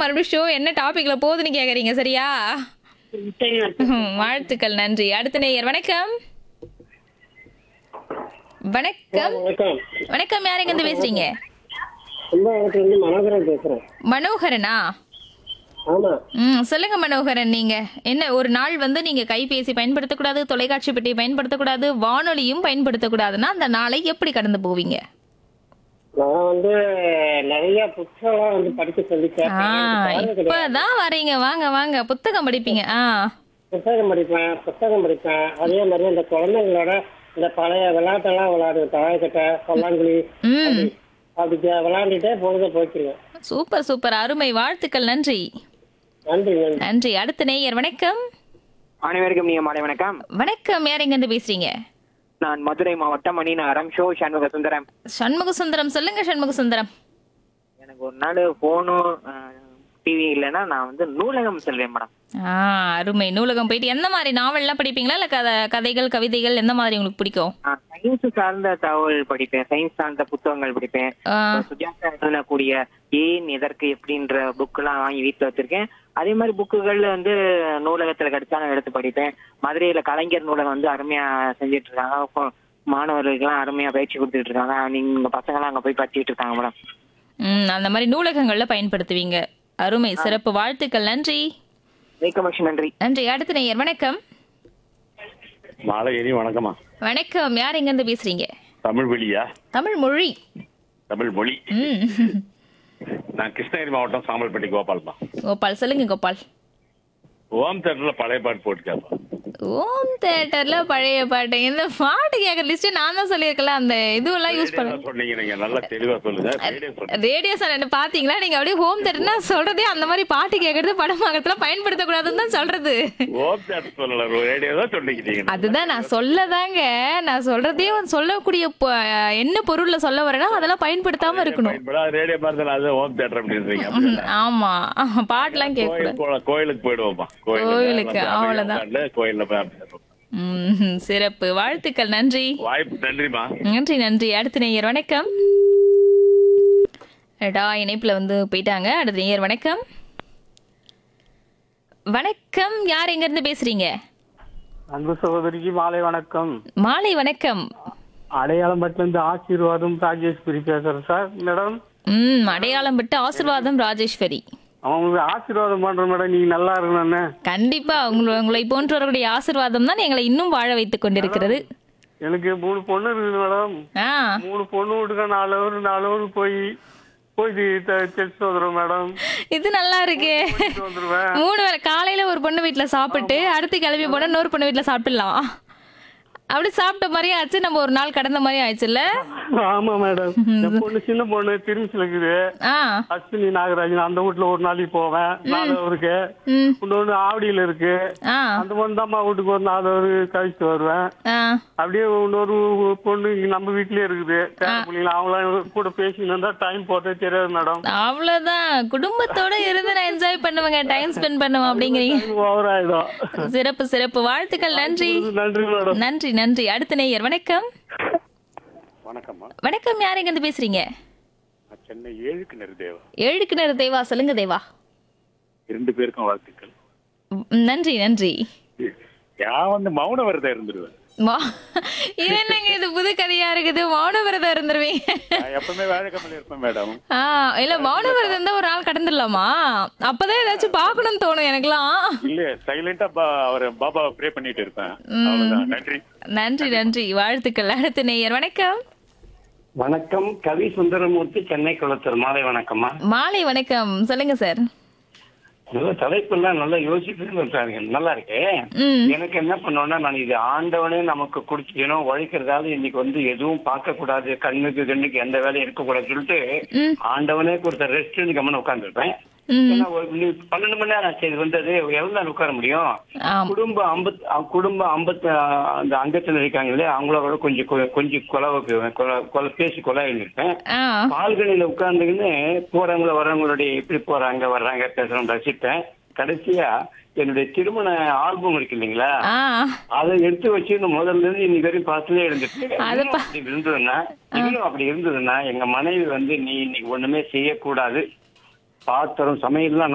மறுபடியும் ஷோ என்ன டாபிக்ல போகுதுன்னு கேக்குறீங்க சரியா? சரிங்க. வாழ்த்துக்கள், நன்றி. அடுத்த நேயர் வணக்கம். வணக்கம். வணக்கம். வணக்கம், யார் எங்க இருந்து பேசுறீங்க? கும்பகோணத்துல இருந்து மனோகரன் பேசுறேன். மனோகரனா? ஆமா. சொல்லுங்க மனோகரன், நீங்க என்ன ஒரு நாள் வந்து நீங்க கைபேசி பயன்படுத்தக்கூடாது, தொலைக்காட்சி பெட்டியை பயன்படுத்தக்கூடாது, வானொலியும் பயன்படுத்தக்கூடாதுன்னா அந்த நாளை எப்படி கடந்து போவீங்க? நான் வந்து நிறைய புத்தகம் வந்து படிக்க சொல்லி கேட்பேன். இப்பதான் வரீங்க, வாங்க வாங்க, புத்தகம் படிப்பீங்க. புத்தகம் படிப்பேன். அதே மாதிரி இந்த குழந்தைங்களோட இந்த பழைய விளையாட்டெல்லாம் விளையாடுவேன். தாயக்கட்டை, பல்லாங்குழி அப்படி விளையாண்டுட்டே பொழுத போய்க்கிறேன். சூப்பர் சூப்பர், அருமை, வாழ்த்துக்கள், நன்றி. நன்றி. நன்றி. அடுத்த நேயர் வணக்கம். அனைவருக்கும் நீங்க மாலை வணக்கம். வணக்கம், யார் எங்க இருந்து பேசுறீங்க? நான் மதுரை மாவட்டம் மணிநகரம் ஷோ சண்முக சுந்தரம். சண்முக சுந்தரம், சொல்லுங்க சண்முக சுந்தரம். எனக்கு ஒரு நாள் போனும் டிவி இல்லைன்னா நான் வந்து நூலகம் செல்வேன் மேடம். அருமை. நூலகம் போயிட்டு எந்த மாதிரி நாவல்லாம் படிப்பீங்களா இல்ல கதைகள் கவிதைகள் எந்த மாதிரி உங்களுக்கு பிடிக்கும்? சயின்ஸ் சார்ந்த தகவல் படிப்பேன், சயின்ஸ் சார்ந்த புத்தகங்கள் படிப்பேன். சுஜாதா எழுதக்கூடிய ஏன் எதற்கு எப்படின்ற புக் எல்லாம் வாங்கி வீட்டுல வச்சிருக்கேன். அதே மாதிரி புக்குகள் வந்து நூலகத்துல கிடைச்சா நான் எடுத்து படிப்பேன். மதுரையில கலைஞர் நூலகம் வந்து அருமையா செஞ்சுட்டு இருக்காங்க. மாணவர்களுக்கெல்லாம் அருமையா பயிற்சி கொடுத்துட்டு இருக்காங்க. நீங்க பசங்க எல்லாம் அங்க போய் படிச்சுட்டு இருக்காங்க மேடம். அந்த மாதிரி நூலகங்கள்ல பயன்படுத்துவீங்க. அருமை, சிறப்பு, வாழ்த்துக்கள், நன்றி. நன்றி. நன்றி. அடுத்த நேயர் வணக்கம். மாலகிரி வணக்கம்மா. வணக்கம், யார் எங்க இருந்து பேசுறீங்க? தமிழ் வழியா? தமிழ் மொழி. தமிழ் மொழி. நான் கிருஷ்ணகிரி மாவட்டம் சாம்பல்பட்டி கோபால்மா. கோபால், சொல்லுங்க கோபால். ஓம் தேட்டர்ல பழைய பாட்டு போட்டு கேட்போம். ஓம் தியேட்டர்ல பழைய பாட்டு, இந்த பாட்டு கேட்கற லிஸ்ட் நான் தான் சொல்லியிருக்கல, அந்த இதுவெல்லாம் யூஸ் பண்ண சொன்னீங்க, நீங்க நல்லா தெளிவா சொல்லுங்க. ரேடியோ சார் பாத்தீங்களா? நீங்க அப்படியே ஹோம் தியேட்டர்னா சொல்றதே அந்த மாதிரி பாட்டு கேட்கறது படமாகத்துல பயன்படுத்தக்கூடாதுன்னு தான் சொல்றது. ஓம் தேட்டர் சொல்லல, ரேடியோ தான் சொன்னீங்க. அதுதான் நான் சொல்லதாங்க, நான் சொல்றதே சொல்லக்கூடிய என்ன பொருள்ல சொல்ல வரேன்னா அதெல்லாம் பயன்படுத்தாம இருக்கணும். ரேடியோ மாதிரி அது ஓம் தேட்டர் அப்படின்னு. ஆமா, பாட்டுலாம் கேட்க கோயிலுக்கு போயிடுவோம்மா. கோயிலுக்கு, அவ்வளவுதான். கோயில்ல சிறப்பு, வாழ்த்துக்கள், நன்றி. வாய்ப்பு நன்றிமா. நன்றி. நன்றி. அடுத்த நேயர் வணக்கம். இணைப்புல வந்து போயிட்டாங்க. அடுத்த நேயர் வணக்கம். வணக்கம், யார் எங்க இருந்து பேசுறீங்க? அன்பு சகோதரிக்கு மாலை வணக்கம். மாலை வணக்கம். அடையாளம்பட்டில இருந்து ஆசீர்வாதம் ராஜேஸ்வரி பேசுறேன் சார். மேடம் அடையாளம் பட்டு ஆசீர்வாதம் ராஜேஸ்வரி. அவங்க ஆசீர்வாதம் பண்றேன் மேடம், நீங்க நல்லா இருக்கணும்னு. கண்டிப்பா உங்களை போன்றவர்களுடைய ஆசீர்வாதம் தான் எங்களை இன்னும் வாழ வைத்துக் கொண்டிருக்கிறது. எனக்கு 3 பொண்ணு இருக்குது மேடம். 3 பொண்ணு வீட்டுக்கு 4 ஊர் போய் செலுத்து வந்துடும் மேடம். இது நல்லா இருக்கு. 3 வேளை காலையில ஒரு பொண்ணு வீட்டுல சாப்பிட்டு அடுத்து கிளம்பி போனா இன்னொரு பொண்ணு வீட்டுல சாப்பிடலாம். அப்படி சாப்பிட்ட மாதிரியே ஆச்சு, நம்ம ஒரு நாள் கடந்த மாதிரி ஆயிடுச்சுல்ல. ஆமா மேடம். பொண்ணு சின்ன பொண்ணு திருச்சி இருக்குது, அஸ்வினி நாகராஜன். அந்த வீட்டுல ஒரு நாளைக்கு போவேன் 4 ஊருக்கு. இன்னொன்னு ஆவடியில இருக்கு, அந்த பொண்ணு தான் வீட்டுக்கு ஒரு 4 ஊர் கழிச்சு வருவேன். அப்படியே இன்னொரு பொண்ணு நம்ம வீட்லயே இருக்குது. அவங்கள கூட பேசினா டைம் போட்டே தெரியாது மேடம். அவ்வளவுதான், குடும்பத்தோட இருந்து நான் என்ஜாய் பண்ணுவேங்க, டைம் ஸ்பெண்ட் பண்ணுவேன் அப்படிங்கிறீங்க. ஓவர் ஆயிடும். சிறப்பு சிறப்பு, வாழ்த்துக்கள், நன்றி. நன்றி மேடம். நன்றி. நன்றி. அடுத்த நேயர் வணக்கம். வணக்கம்மா. வணக்கம், யார் எங்க இருந்து பேசுறீங்க? சென்னை 7 கிணறு தேவா. 7 கிணறு தேவா, சொல்லுங்க தேவா. 2 பேருக்கும் வாழ்த்துக்கள். நன்றி. நன்றி. நான் வந்து மௌன விரதம் இருந்துருவேன். இது என்னங்க, இது புது கதையா இருக்குது. மௌன விரதம் இருந்துருவீங்க? எப்பவுமே வேலைக்கம்பல இருப்பேன் மேடம். இல்ல, மௌன விரதம் இருந்தா ஒரு நாள் கடந்துடலாமா? அப்பதான் ஏதாச்சும் பாக்கணும்னு தோணும் எனக்குலாம். இல்ல, சைலண்டா அவர் பாபா ப்ரே பண்ணிட்டு இருப்பேன். நன்றி. நன்றி. நன்றி. வாழ்த்துக்கள். அடுத்த நேயர் வணக்கம். வணக்கம், கவி சுந்தரமூர்த்தி, சென்னை குளத்தூர். மாலை வணக்கம்மா. மாலை வணக்கம், சொல்லுங்க சார். தலைப்பெல்லாம் நல்லா யோசிப்பு நல்லா இருக்கு. எனக்கு என்ன பண்ணுவேன்னா, நான் இது ஆண்டவனே நமக்கு குடிச்சிக்கணும் உழைக்கிறதால இன்னைக்கு வந்து எதுவும் பார்க்க கூடாது, கண்ணுக்கு எந்த வேலையும் இருக்கக்கூடாதுன்னு சொல்லிட்டு ஆண்டவனே கொடுத்த ரெஸ்ட் கம்மன் உட்காந்துருப்பேன். 12 மணி நேரம் ஆச்சு. இது வந்தது எவ்வளவு நாள் உட்கார முடியும்? குடும்பம் 50 அந்த அங்கத்துல இருக்காங்க இல்லையா, அவங்களோட கொஞ்சம் பேசி கொலாயிருப்பேன். பால்கனியில உட்கார்ந்துக்கின்னு போறவங்கள வர்றவங்களுடைய எப்படி போறாங்க வர்றாங்க பேசுறோம் ரசிப்பேன். கடைசியா என்னுடைய திருமண ஆல்பம் இருக்கு இல்லைங்களா, அதை எடுத்து வச்சு முதல்ல இருந்து இன்னைக்கு வரையும் பார்த்துலே இருந்துட்டு அப்படி இருந்ததுன்னா எங்க மனைவி வந்து நீ இன்னைக்கு ஒண்ணுமே செய்யக்கூடாது, பாத்திரம் சமையல்லாம்